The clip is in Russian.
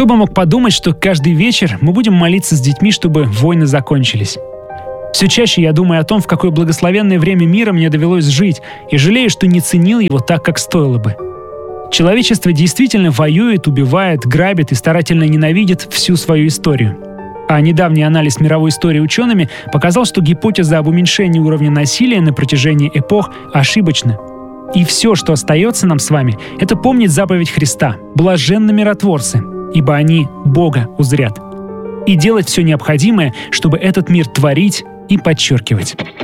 Кто бы мог подумать, что каждый вечер мы будем молиться с детьми, чтобы войны закончились. Все чаще я думаю о том, в какое благословенное время мира мне довелось жить, и жалею, что не ценил его так, как стоило бы. Человечество действительно воюет, убивает, грабит и старательно ненавидит всю свою историю. А недавний анализ мировой истории учеными показал, что гипотеза об уменьшении уровня насилия на протяжении эпох ошибочна. И все, что остается нам с вами, это помнить заповедь Христа: «Блаженны миротворцы, ибо они Бога узрят». И делать все необходимое, чтобы этот мир творить и подчеркивать.